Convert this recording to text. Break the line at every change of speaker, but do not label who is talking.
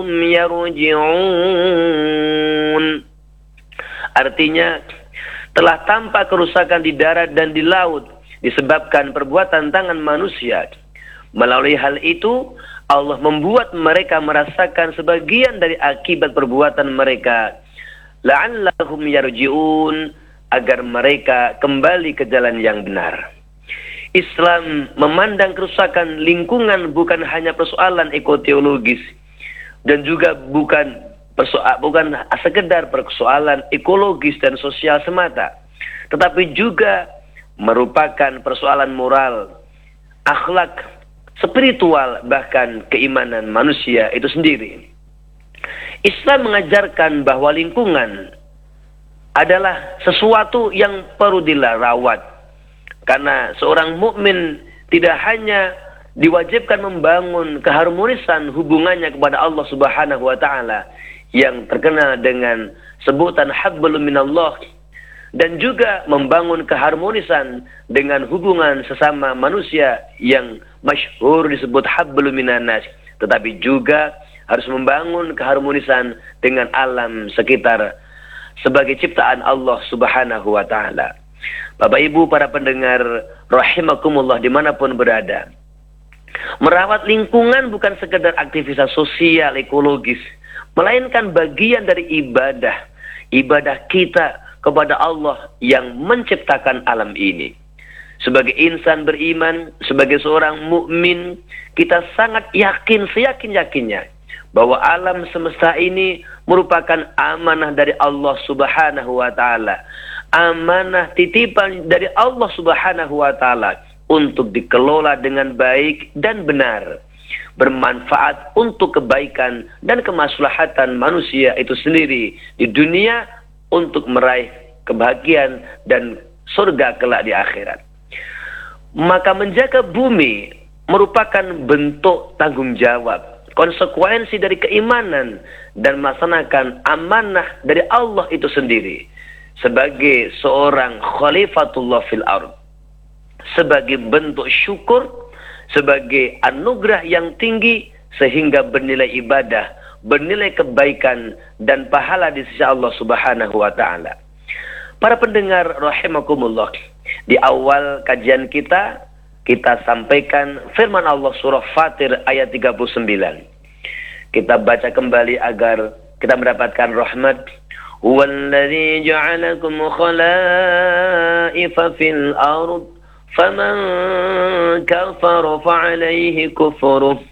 yarji'un. Artinya, telah tampak kerusakan di darat dan di laut disebabkan perbuatan tangan manusia. Melalui hal itu, Allah membuat mereka merasakan sebagian dari akibat perbuatan mereka. La'allahum yarji'un, agar mereka kembali ke jalan yang benar. Islam memandang kerusakan lingkungan bukan hanya persoalan ekoteologis dan juga bukan sekedar persoalan ekologis dan sosial semata, tetapi juga merupakan persoalan moral, akhlak, spiritual, bahkan keimanan manusia itu sendiri. Islam mengajarkan bahwa lingkungan adalah sesuatu yang perlu dirawat, karena seorang mukmin tidak hanya diwajibkan membangun keharmonisan hubungannya kepada Allah Subhanahu wa taala yang terkenal dengan sebutan hablum minallah, dan juga membangun keharmonisan dengan hubungan sesama manusia yang masyhur disebut hablum minannas, tetapi juga harus membangun keharmonisan dengan alam sekitar sebagai ciptaan Allah Subhanahu wa taala. Bapak Ibu para pendengar rahimakumullah dimanapun berada, merawat lingkungan bukan sekedar aktivitas sosial ekologis, melainkan bagian dari ibadah kita kepada Allah yang menciptakan alam ini. Sebagai insan beriman, sebagai seorang mukmin, kita sangat yakin, seyakin-yakinnya bahwa alam semesta ini merupakan amanah dari Allah Subhanahu wa taala. Amanah titipan dari Allah Subhanahu wa taala untuk dikelola dengan baik dan benar, bermanfaat untuk kebaikan dan kemaslahatan manusia itu sendiri di dunia untuk meraih kebahagiaan dan surga kelak di akhirat. Maka menjaga bumi merupakan bentuk tanggung jawab, konsekuensi dari keimanan dan melaksanakan amanah dari Allah itu sendiri sebagai seorang khalifatullah fil ard, sebagai bentuk syukur, sebagai anugerah yang tinggi sehingga bernilai ibadah, bernilai kebaikan dan pahala di sisi Allah Subhanahu wa taala. Para pendengar rahimakumullah, di awal kajian kita sampaikan firman Allah surah Fatir ayat 39. Kita baca kembali agar kita mendapatkan rahmat. Huwallazi ja'alakum khalaifa fil ard faman kafara fa'alaihi kufruh